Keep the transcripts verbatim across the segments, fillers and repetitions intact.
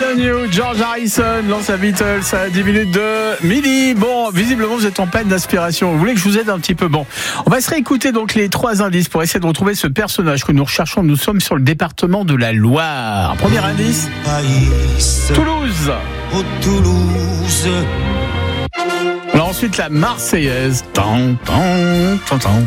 on You, George Harrison, lance la Beatles à dix minutes de midi. Bon, visiblement, vous êtes en panne d'inspiration. Vous voulez que je vous aide un petit peu? Bon, on va se réécouter donc les trois indices pour essayer de retrouver ce personnage que nous recherchons. Nous sommes sur le département de la Loire. Premier indice, Toulouse. Oh, Toulouse. Alors ensuite, la Marseillaise. Tan, tan, tan, tan.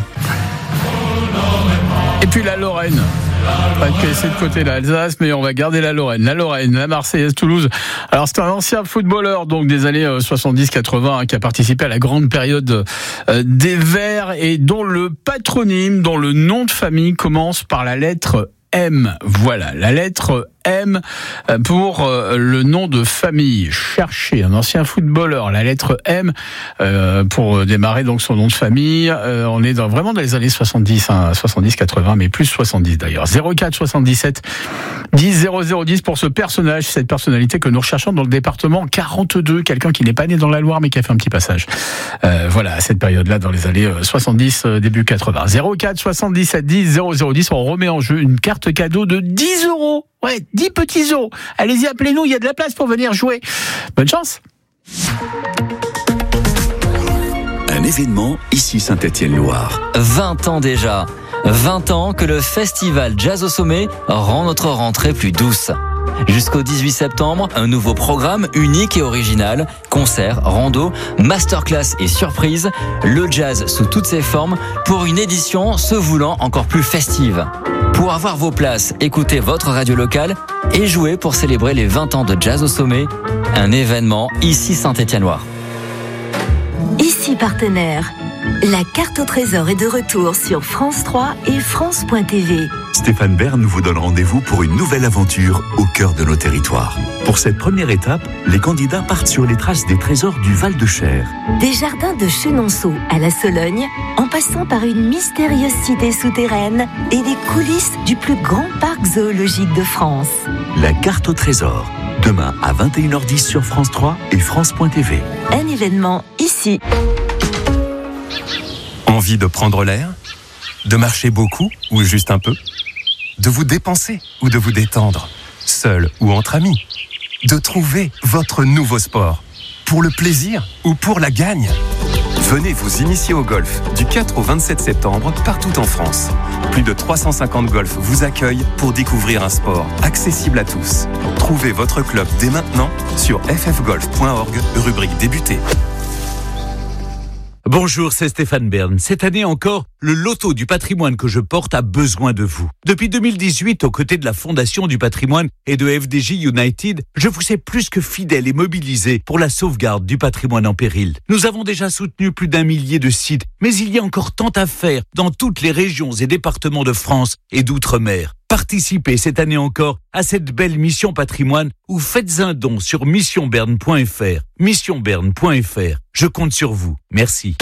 Et puis la Lorraine. On va laisser de côté l'Alsace, mais on va garder la Lorraine. La Lorraine, la Marseillaise, Toulouse. Alors c'est un ancien footballeur donc des années soixante-dix quatre-vingts hein, qui a participé à la grande période euh, des Verts et dont le patronyme, dont le nom de famille commence par la lettre M. Voilà, la lettre M pour le nom de famille. Cherchez un ancien footballeur, la lettre M euh, pour démarrer donc son nom de famille. Euh, on est dans, vraiment dans les années soixante-dix, hein, soixante-dix quatre-vingts, mais plus soixante-dix d'ailleurs. zéro quatre soixante-dix-sept dix zéro zéro dix pour ce personnage, cette personnalité que nous recherchons dans le département quarante-deux. Quelqu'un qui n'est pas né dans la Loire mais qui a fait un petit passage. Euh, voilà, à cette période-là dans les années soixante-dix, début quatre-vingts. zéro quatre soixante-dix-sept dix zéro zéro dix. On remet en jeu une carte cadeau de dix euros. Ouais, dix petits euros. Allez-y, appelez-nous, il y a de la place pour venir jouer. Bonne chance. Un événement ici Saint-Étienne-Loire. vingt ans déjà. vingt ans que le festival Jazz au Sommet rend notre rentrée plus douce. Jusqu'au dix-huit septembre, un nouveau programme unique et original, concerts, rando, masterclass et surprises, le jazz sous toutes ses formes pour une édition se voulant encore plus festive. Pour avoir vos places, écoutez votre radio locale et jouez pour célébrer les vingt ans de Jazz au Sommet, un événement ici Saint-Étienne-Loire. Ici partenaire, la carte au trésor est de retour sur France trois et France point T V. Stéphane Bern vous donne rendez-vous pour une nouvelle aventure au cœur de nos territoires. Pour cette première étape, les candidats partent sur les traces des trésors du Val-de-Cher. Des jardins de Chenonceau à la Sologne, en passant par une mystérieuse cité souterraine et les coulisses du plus grand parc zoologique de France. La carte au trésor, demain à vingt et une heures dix sur France trois et France point T V. Un événement ici. Envie de prendre l'air? De marcher beaucoup ou juste un peu? De vous dépenser ou de vous détendre? Seul ou entre amis? De trouver votre nouveau sport? Pour le plaisir ou pour la gagne? Venez vous initier au golf du quatre au vingt-sept septembre partout en France. Plus de trois cent cinquante golfs vous accueillent pour découvrir un sport accessible à tous. Trouvez votre club dès maintenant sur f f golf point org, rubrique débuter. Bonjour, c'est Stéphane Bern. Cette année encore, le loto du patrimoine que je porte a besoin de vous. Depuis deux mille dix-huit, aux côtés de la Fondation du patrimoine et de F D J United, je vous sais plus que fidèle et mobilisé pour la sauvegarde du patrimoine en péril. Nous avons déjà soutenu plus d'un millier de sites, mais il y a encore tant à faire dans toutes les régions et départements de France et d'outre-mer. Participez cette année encore à cette belle mission patrimoine ou faites un don sur mission bern point f r. mission bern point f r. Je compte sur vous. Merci.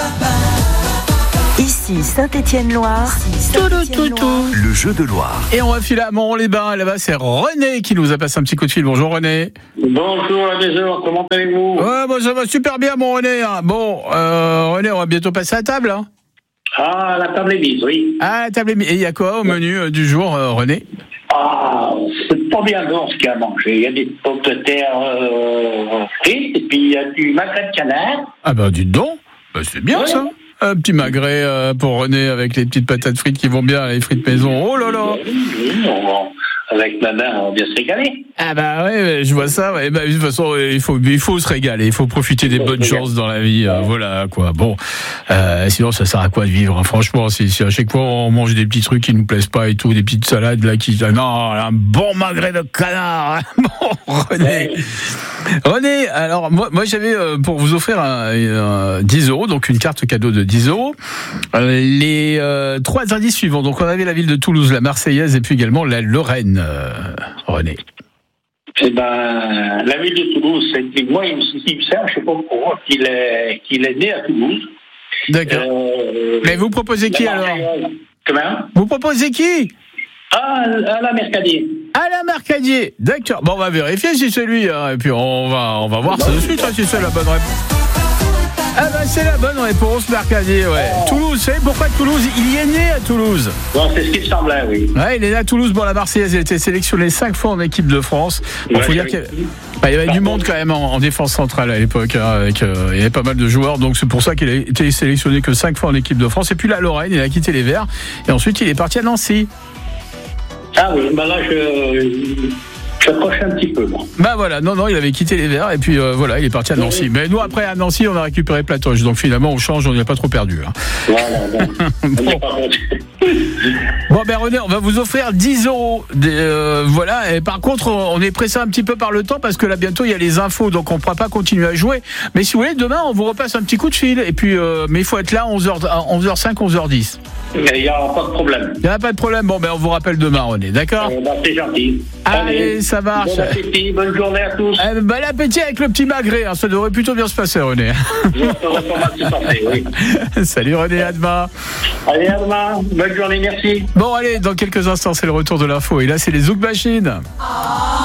Ici Saint-Étienne-Loire. Saint-Étienne-Loire. Le jeu de Loire. Et on va filer à Mont-les-Bains. Là-bas, c'est René qui nous a passé un petit coup de fil. Bonjour René. Bonjour la maison, comment allez-vous? Ouais, bon, ça va super bien mon René. Hein. Bon, euh, René, on va bientôt passer à la table. Hein. Ah, la table est mise, oui. Ah, la table est mise. Et il y a quoi au menu euh, du jour, euh, René? Ah, c'est pas bien bon ce qu'il y a à manger. Il y a des pommes de terre euh, frites et puis il y a du magret de canard. Ah bah, dites donc. Bah, c'est bien ouais. Ça. Un petit magret euh, pour René avec les petites patates frites qui vont bien, les frites maison. Oh là là. Oui, oui, on va, avec ma mère, on va bien se régaler. Ah bah ouais, je vois ça. Ouais. Bah, de toute façon, il faut, il faut se régaler. Il faut profiter des bonnes chances dans la vie. Euh, voilà quoi. Bon, euh, sinon ça sert à quoi de vivre hein, franchement, si, si à chaque fois on mange des petits trucs qui nous plaisent pas et tout, des petites salades là qui, non, un bon magret de canard. Hein. Bon, René. René, alors moi, moi j'avais euh, pour vous offrir un, un dix euros, donc une carte cadeau de dix euros. Euh, les euh, trois indices suivants. Donc on avait la ville de Toulouse, la Marseillaise et puis également la Lorraine. Euh, René. Eh ben, la ville de Toulouse, c'est moi, il me sert, je sais pas pourquoi, qu'il est, qu'il est né à Toulouse. D'accord. Euh, Mais vous proposez qui alors? Comment? Vous proposez qui? Ah, à la Mercadier. À la Mercadier, d'accord. Bon, on va vérifier si c'est lui, hein, et puis on va, on va voir ça de suite, hein, si c'est la bonne réponse. Ah bah c'est la bonne réponse, Mercadier, ouais. Oh. Toulouse, vous savez pourquoi Toulouse? Il y est né à Toulouse. Bon, c'est ce qui me semblait, oui. Ouais, il est né à Toulouse pour la Marseillaise. Il a été sélectionné cinq fois en équipe de France. Il ouais, faut dire qu'il y, bah, il y avait Pardon. du monde quand même en, en défense centrale à l'époque. Hein, avec, euh, il y avait pas mal de joueurs, donc c'est pour ça qu'il a été sélectionné que cinq fois en équipe de France. Et puis la Lorraine, il a quitté les Verts. Et ensuite, il est parti à Nancy. Ah oui, bah là, je... J'approche un petit peu, moi. Bah voilà, non, non, il avait quitté les Verts et puis euh, voilà, il est parti à Nancy. Mais nous, après, à Nancy, on a récupéré Platoche. Donc finalement, on change, on n'y a pas trop perdu. Hein. Voilà, bon. Bon, ben René, on va vous offrir dix euros. Euh, voilà, et par contre, on est pressé un petit peu par le temps parce que là, bientôt, il y a les infos. Donc on ne pourra pas continuer à jouer. Mais si vous voulez, demain, on vous repasse un petit coup de fil. Et puis, euh, mais il faut être là à onze heures cinq, onze heures dix. Il n'y a pas de problème. Il n'y a pas de problème. Bon, ben on vous rappelle demain, René. D'accord euh, bah, c'est gentil. Allez, Allez, ça marche. Bon appétit, bonne journée à tous. Euh, bon appétit avec le petit magret. Hein. Ça devrait plutôt bien se passer, René. oui. Salut, René, à demain. Allez, à demain. Bonne journée, merci. Bon, allez, dans quelques instants, c'est le retour de l'info. Et là, c'est les Zouk Machines.